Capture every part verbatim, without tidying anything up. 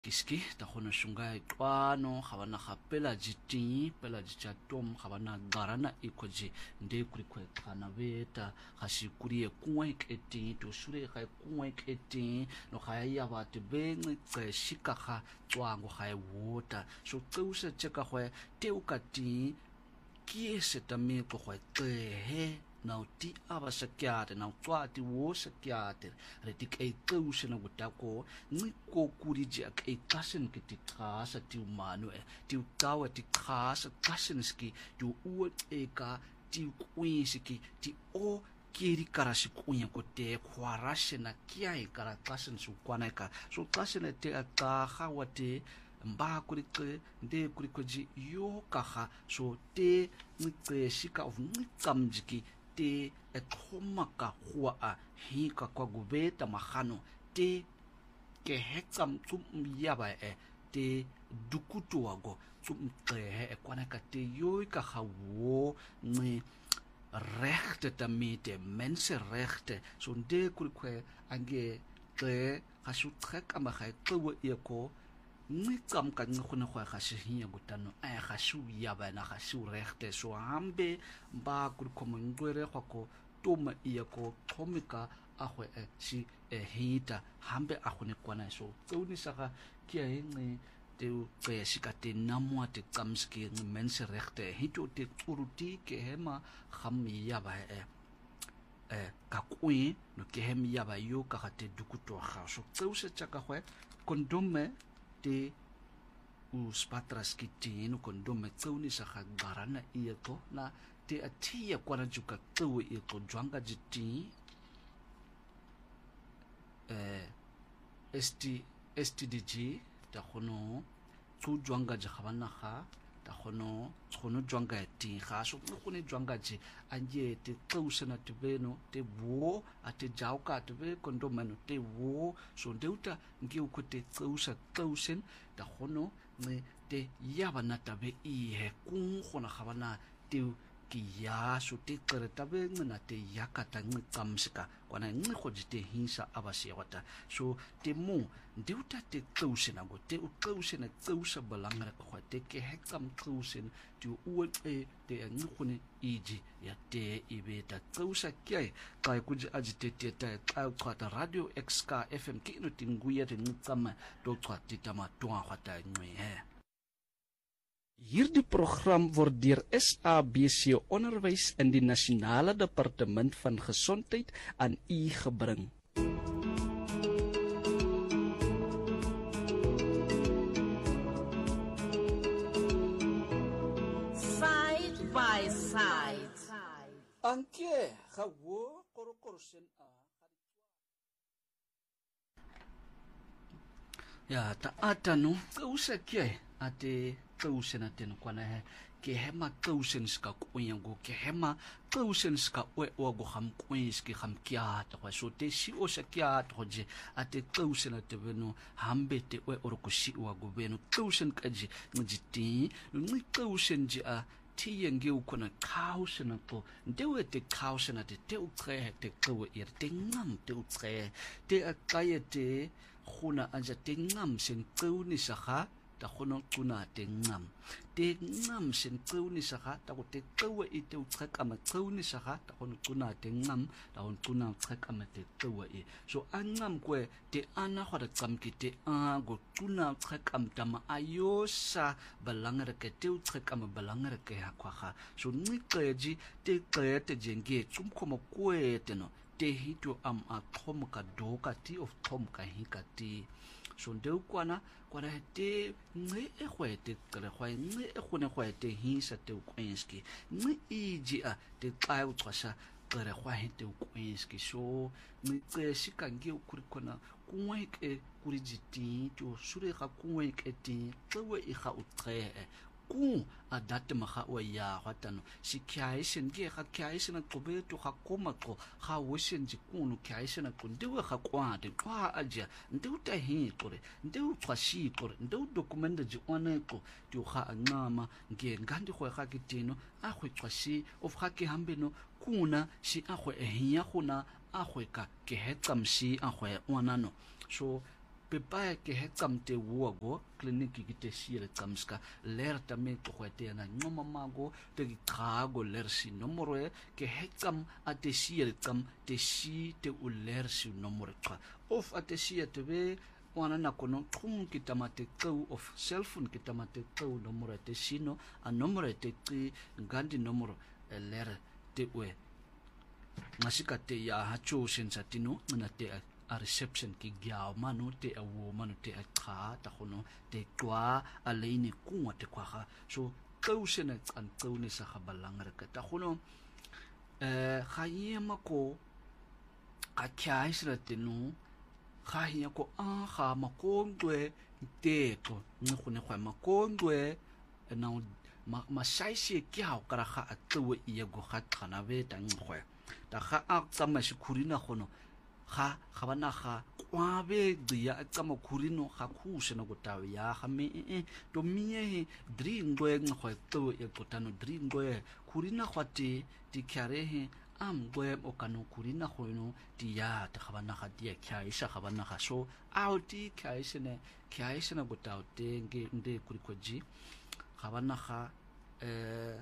kiski ta khona shunga twano khabana khapela jiti pela jichatom khabana garana ikoji nde kuri kwe kana beta khashikuriye kuwa iketi to shure khay kuwa iketi no khaya bate benci ce shika kha tswango khay wota so tsusa cheka khwe te ukati kiese tami ko khwe he now ti aba sakyate now twati wo sakyate reti kay tsusa na gutako ni ko kuriji ak ay kasen kiti kasa ti umano e ti utawa ti kasa kasen ski ti uwa eka ti kuisiki ti o kiri karasi kunya ko te kwarashe na kiai kara kasen su kwaneka so kasen te aka hawate mba kurike nde kurikoji yo kaha so te nitse shika of nikamjiki te etomaka huwa a hika kwa gubeta mahano te ke hekam tum yaba e te dukutu wago tum tehe e kwaneka te yoi ka hawo ni rechte tamite mensenrechte so nde kurikwe ange te hasu trek ama khai twe eko ni kam ka ni khone khwa khashi hinya gutano ay khashu yaba na khashu rechte so hambe ba kurikoma ngwere khwako toma eko thomika ahwe e si e hita hambe akhone kwana so tseuni saka kia ngi te te sikate namwa te kamski ngi mensenrechte hito te turuti ke hema kham yaba e e ka kwi no ke hem yaba yo ka te dukuto kha so tseuse tsaka khwe kondome te u spatras kiti no kondome tseuni saka garana ieto na te atia kwana juka tsewe ieto jwanga jiti eh S T D G ta khono tsu jwanga ja khabana kha ta khono khono jwanga ti kha so khone jwanga ji anje te tsausena te beno te wo ate jauka te be kondomano te wo so deuta ngi ukote tsausa tsausen ta khono ne te yabana tabe i he kun khona khabana te ki ya so te kere tabe ngana te yakata ngamsika kwana ngi khojite hinsa abasiwata so te mo deuta te tsausena go te tsausena tsausa balangara ko te ke hekam tsausena tu uwe te ngi khone iji ya te ibeta tsausa kai kai kuji ajite te te kai kwata radio X K F M ki no tinguya te ngtsama to kwata tama twa kwata ngwe he. Hierdie program word deur S A B C Onderwys in die Nasionale Departement van Gesondheid aan u gebring. Side by side. Anke, gawo korokorsen a. Ya, ta atano, kausakie ate kausen aten kwana he ke hema kausen ska kuyango ke hema kausen ska we ogo ham kuiski ham kia to so te si o sa kia to je ate kausen ate beno hambe te we oroko si ogo beno kausen kaji ngiti ni kausen ji a ti yenge ukona kausen to ndewe te kausen ate te ukre te kawe ir te ngam te ukre te akayete khuna anja te ngam sen tsauni sakha ta khono tuna te ngam te ngam sen tsauni sakha ta ko te tsawe ite utsaka ma tsauni sakha ta khono tuna te ngam ta khono tuna utsaka ma te tsawe e so angam kwe te ana khara tsamki te a go tuna utsaka mtama ayosa balangara ke te utsaka ma balangara ke hakwa so nikeji te kete jenge tsumkhomo kwe te no te hito am a thomka doka ti of thomka hikati so ndeu kwana kwana te nge e khwete kale khwae nge e khone khwete hisa te ukwenski nge iji a te tsae utswasha kale khwae te ukwenski so nge tse shikange ukurikona kunweke kurijiti to sure ga kunweke ti tsewe i ga utse ku adate maga o ya watano sikhaisen ge ga khaisen qobe to ga koma qo ga wisen ji kunu khaisen ko ndewe ga kwate kwa aja ndewe ta hi qore ndewe twashi qore ndewe document ji one qo to ga ngama nge ngandi go ga kitino a go twashi of ga ke hambeno kuna si a go ehia gona a go ka ke hetsamsi a go onano so pepa ke he tsam te wogo clinic ki te siele tsamska ler tame to khote na ngoma mago te kago ler si nomoro ke he tsam ate siele tsam te si te u ler si nomoro twa of ate si te be wana na kono tum ki tamate kau of cell phone ki tamate kau nomoro te sino a nomoro te ti ngandi nomoro ler te we masika te ya hacho sensa tino na te a reception ki gyao manu te a wo manu te a ka ta kono te kwa a leini kunwa te kwa so kau sena an kau ne sa khabalanga ka ta kono eh khayema ko a kyai sra tino khaya ko a kha makondwe te ko ni khone khwa makondwe na ma ma saisi kyao kara kha a twe ye go kha khana ve ta ngkhwe ta kha a tsama shikurina khono kha khabana kha kwabe dia tsama kurino kha khushe na gotawe ya kha me to mie dringwe ngkhwe to ye kotano dringwe kurina khwati ti khare he am gwe okano kurina khono ti ya ta khabana kha dia khaisha khabana kha so auti khaisene khaisena gotawe te nge nde kurikoji khabana kha eh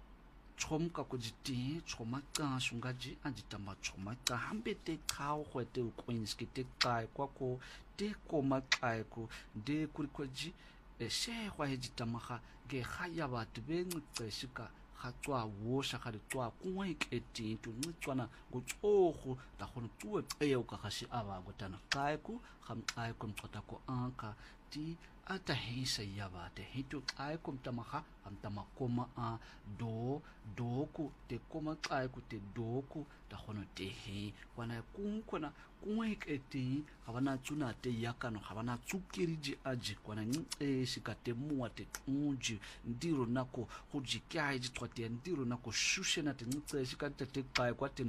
chom ka ko jiti choma ka sungaji anjitama choma ka hambete khao khote queens ki te kai kwa ko te ko makai ko de kurikoji e she khwa hejitama kha ge khaya batho be nqeshika ga tswa wo sha ga tswa kuwa iketi to ntswana go tsogo ta go tsuwe eo ka ga shi aba go tana kai ku ga mkai ko mtsota ko anka ti ata hisa ya bate hito kai ko mtamaha amtama koma a do doku te koma kai ku te doku ta gono te he wana kun kona kuwa iketi habana tsuna te yakano habana tsukiriji aji kwana nte sikate muwa te unji ndiro nako hoji kai ji twate ndiro nako shushe na te nte sikate te kai kwa te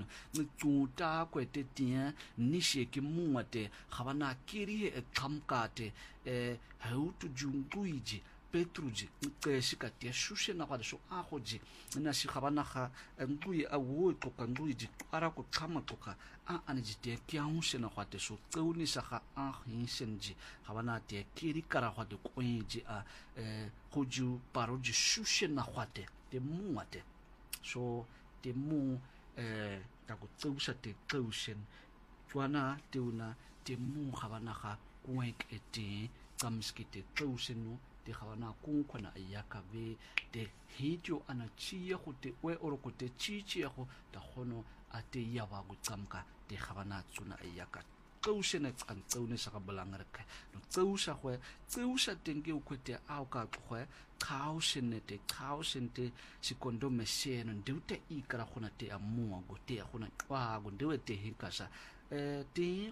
ntuta kwa te tien nishe ki muwa te habana kiri e kamkate e hautu junguiji petruji nte sikate shushe na kwa so ahoji na si habana ha ngui awo ko kanguiji ara ko kama ko ka a anji te kyaunse na kwate so tseuni sa ga a hinsenji habana te kiri kara kwate koinji a eh hoju paroji shushe na kwate te muate so te mu eh ta ko tseusa te tseusen twana te una te mu habana ga kuek ete kamski te tseusen no te habana kunkona ayaka be te hitio ana chia go te we oro ko te chichi go ta gono ate ya ba go tsamka te habana tsuna ayaka tseusen tsan tseune sa ga balangreka no tseusa go tseusa tenge o kwete a o ka go khausen te khausen te sikondo meseno ndute ikara gona te a mua go te gona kwa go ndewe te hinkasa eh te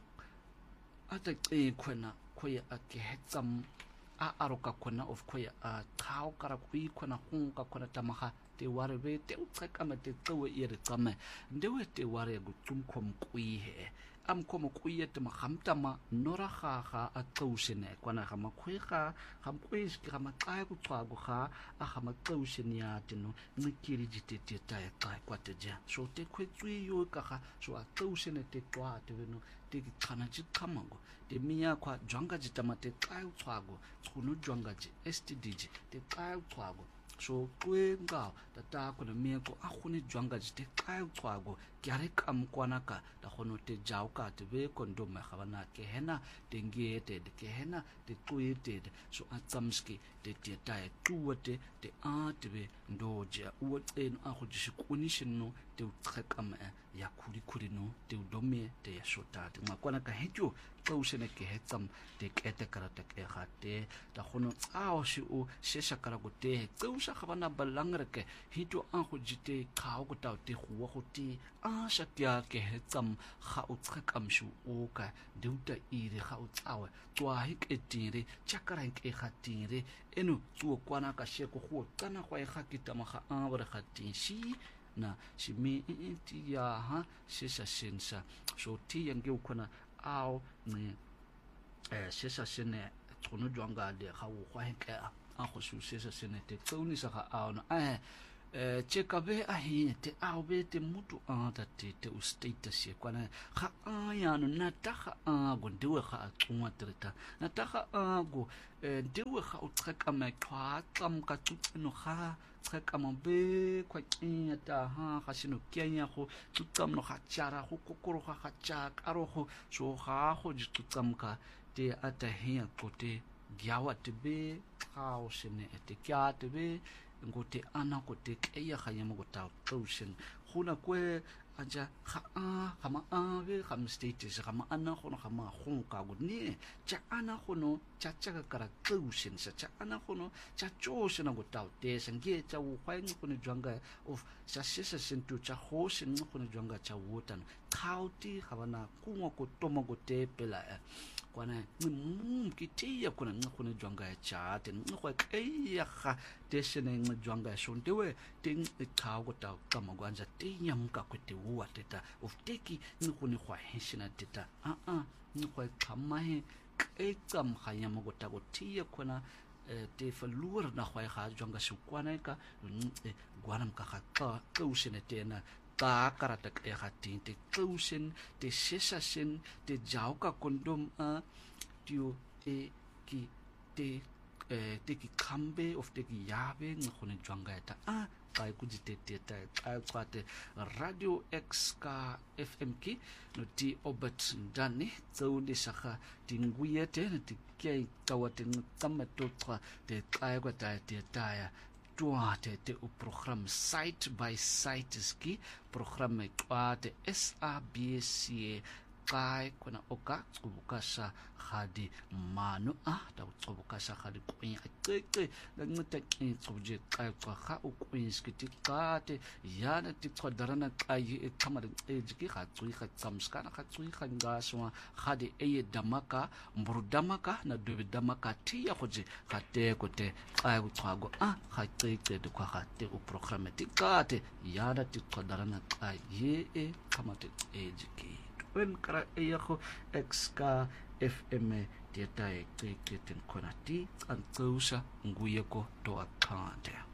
ata e khona khoya a ke hetsam a aroka kona of khoya a khao kara kui khona hunka khona tamaha te warbe te utsaka ma te tsewe ire tsame ndewe te ware go tumkhom kui he am komo kuye te mahamtama nora ga ga a tsousene kwana ga makhwega ga mkwes ke ga maqaya ku tswago ga a ga matsousene ya teno ngikiri ditete ta ya ka kwate ja so te kwetswi yo ka ga so a tsousene te twa te beno te ki tsana ji kamago te miya kwa jwanga ji tamate ka tswago tsuno jwanga ji stdg te ka tswago so kwe nga tata ko na meko a khone jwanga ji te ka tswago kyare kam kwana ka ta khono te jaw ka te be kondo ma khabana ke hena te ngete ke hena te tuite so a tsamski te te ta e tuote te a te be ndoja o tseno a go ji kunishin no te utkama ya kuri kuri no te udome te ya shota te makwana ka hetyo tsausene ke hetsam te kete karata ke khate ta khono tsao shi o shesha kara go te tsausa khabana balangreke hito a go jite khao go ta te go go te a shakya ke hetsam kha o tskam shu o ka deuta ire kha o tsawe tswa hik etire chakara ke khatire eno tsuo kwana ka sheko go tsana go e khakita ma ga a bore khatin shi na shimi ti ya ha shesha sensa so ti yange ukona ao ni eh shesha sene tsono jwanga de ga o gwa henka a go su shesha sene te tsoni sa ga ao na eh eh cheka be a hi te au be te mutu a ta te te u status ye kwana ga a ya no na ta ga a go ndiwe ga a tsunga treta na ta ga a go ndiwe ga u treka ma kwa tsam ka tsutsino ga treka ma be kwa kinya ta ha ga sino kinya go tsutsam no ga tjara go kokoro ga ga tja ka ro go so ga go di tsutsam ka te ata hi a kote giawa te be kao sene te kia te be ngote ana ko te keia ga yemo go ta ocean gona kwe aja ga a ga ma a be ga status ga ma ana go no ga ma go ka go ne cha ana go no cha cha ka kara ocean sa cha ana go no cha cho sena go ta te sange cha u kwa ngo ne jwanga of sa sesa sentu cha ho sen ngo ne jwanga cha wotan khauti ga bana kungo ko tomo go te pela kwana mum kitia kuna ngone jwanga ya chat ngwe kaya ga desene ngwe jwanga ya shondewe ting ikaw go ta kama gwanza tinyam ka kwete wa teta of teki ngone kwa heshina teta a a ngwe kama he ketsam khaya mo go ta go tia kuna te falur na khwa ga jwanga shukwana ka gwanam ka ga ka usene tena ta karata e gating te closen te sesasen te jauka kondom a tio e ki te eh te ki kambe of te ki yabe ngone jwanga ta a kai ku te te ta kai kwate radio x ka fm ki no ti obat dani tso de saka tinguye te te kai kawate ngamato tra te kai kwata te ta ya tua te te o program site by site ski program tua te S A B C kai kona oka tsubukasa khadi manu a ta tsubukasa khadi kuin atete la ngata tsubuje kai kwa kha o kuin skiti kate yana ti tsodarana kai e kamara e jiki kha tsui kha tsamskana kha tsui kha ngaswa khadi e damaka mburu damaka na dobe damaka ti ya khoje kha te kote kai ku tswago a kha tsete de kwa kha te o program ti kate yana ti tsodarana kai ye e kamate e jiki wen kara eyago X K F M tieta e te ten konati an tsusa nguyeko to akante